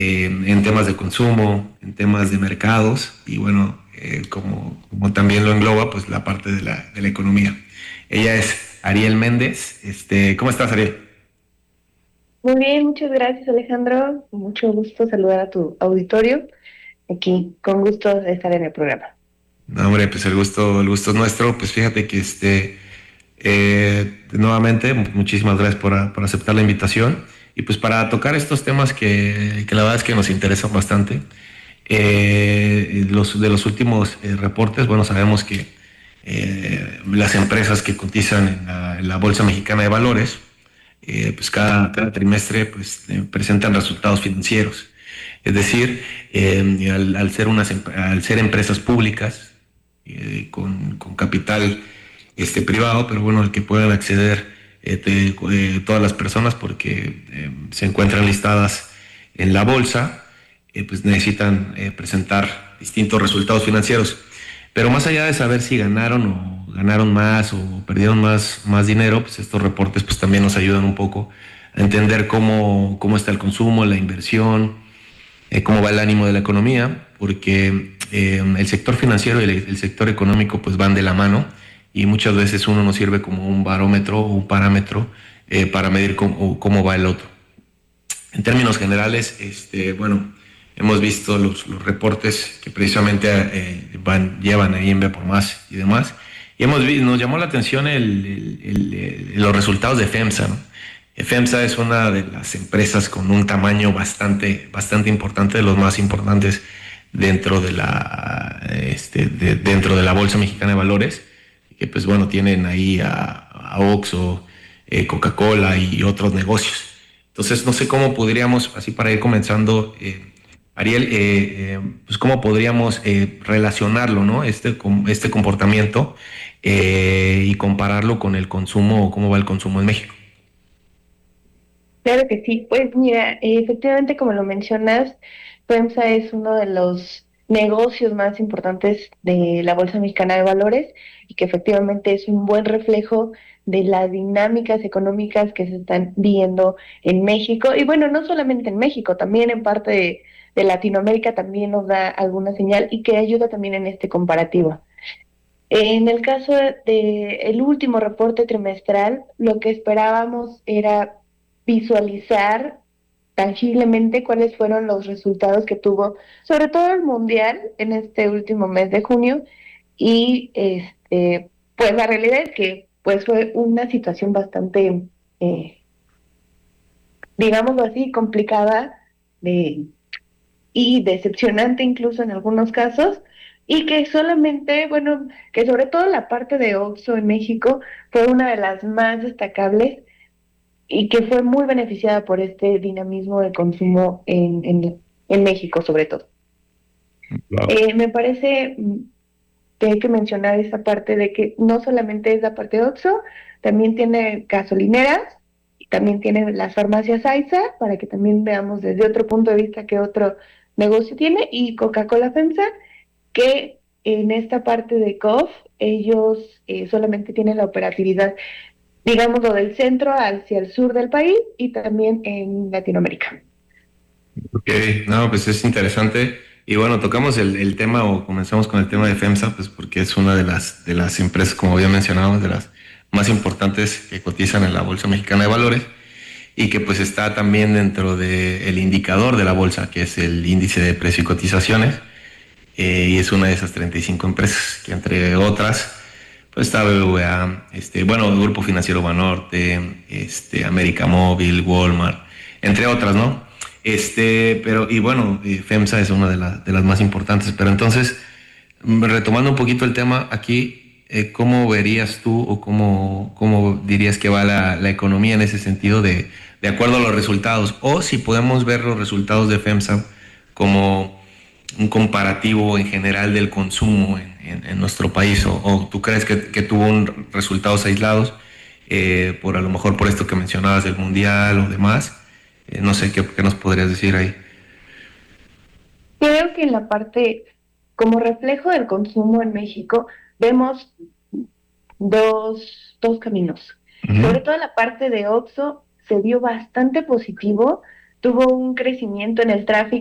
en temas de consumo, en temas de mercados y bueno, como también lo engloba, pues la parte de la economía. Ella es Ariel Méndez. ¿Cómo estás, Ariel? Muy bien, muchas gracias Alejandro. Mucho gusto saludar a tu auditorio. Aquí, con gusto de estar en el programa. No, hombre, pues el gusto es nuestro. Pues fíjate que nuevamente, muchísimas gracias por aceptar la invitación y pues para tocar estos temas que la verdad es que nos interesan bastante. De los últimos reportes, bueno, sabemos que las empresas que cotizan en la Bolsa Mexicana de Valores, pues cada trimestre pues, presentan resultados financieros. Es decir, al ser empresas públicas con capital privado, pero bueno, al que puedan acceder todas las personas porque se encuentran listadas en la bolsa, pues necesitan presentar distintos resultados financieros. Pero más allá de saber si ganaron o ganaron más o perdieron más dinero, pues estos reportes pues también nos ayudan un poco a entender cómo está el consumo, la inversión, cómo va el ánimo de la economía, porque el sector financiero y el sector económico pues van de la mano y muchas veces uno nos sirve como un barómetro o un parámetro para medir cómo va el otro. En términos generales, bueno, hemos visto los reportes que precisamente llevan ahí en B por más y demás, y nos llamó la atención los resultados de FEMSA, ¿no? FEMSA es una de las empresas con un tamaño bastante importante, de los más importantes dentro de la Bolsa Mexicana de Valores, que pues bueno, tienen ahí a Oxxo, Coca-Cola y otros negocios. Entonces, no sé cómo podríamos, así para ir comenzando, Ariel, pues cómo podríamos relacionarlo, ¿no? Este comportamiento y compararlo con el consumo o cómo va el consumo en México. Claro que sí, pues mira, efectivamente como lo mencionas, FEMSA es uno de los negocios más importantes de la Bolsa Mexicana de Valores y que efectivamente es un buen reflejo de las dinámicas económicas que se están viendo en México y bueno, no solamente en México, también en parte de Latinoamérica también nos da alguna señal y que ayuda también en este comparativo. En el caso de el último reporte trimestral, lo que esperábamos era visualizar tangiblemente cuáles fueron los resultados que tuvo, sobre todo el mundial en este último mes de junio. Y pues la realidad es que pues fue una situación bastante, eh, digámoslo así, complicada de y decepcionante incluso en algunos casos, y que solamente, bueno, que sobre todo la parte de Oxxo en México fue una de las más destacables y que fue muy beneficiada por este dinamismo de consumo en México sobre todo. Wow. Me parece que hay que mencionar esta parte de que no solamente es la parte de Oxxo, también tiene gasolineras, y también tiene las farmacias AISA, para que también veamos desde otro punto de vista qué otro negocio tiene, y Coca-Cola FEMSA, que en esta parte de COF ellos solamente tienen la operatividad, digámoslo, del centro hacia el sur del país y también en Latinoamérica. Ok, no, pues es interesante. Y bueno, tocamos el tema o comenzamos con el tema de FEMSA, pues porque es una de las empresas, como había mencionado, de las más importantes que cotizan en la Bolsa Mexicana de Valores y que pues está también dentro del indicador de la bolsa, que es el índice de precio y cotizaciones, y es una de esas 35 empresas, que entre otras, pues está BBVA, bueno, el Grupo Financiero Banorte, América Móvil, Walmart, entre otras, ¿no? Pero, y bueno, FEMSA es una de las más importantes, pero entonces, retomando un poquito el tema aquí, ¿cómo verías tú o cómo dirías que va la economía en ese sentido de acuerdo a los resultados? O si podemos ver los resultados de FEMSA como un comparativo en general del consumo en nuestro país, o tú crees que tuvo resultados aislados por a lo mejor por esto que mencionabas del mundial o demás. No sé qué nos podrías decir ahí. Creo que en la parte, como reflejo del consumo en México, vemos dos caminos. Ujú. Sobre todo la parte de Oxxo se vio bastante positivo tuvo un crecimiento en el tráfico